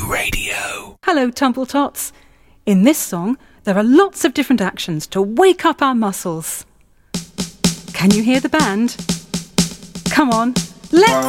Radio. Hello, Tumble-Tots. In this song, there are lots of different actions to wake up our muscles. Can you hear the band? Come on, let's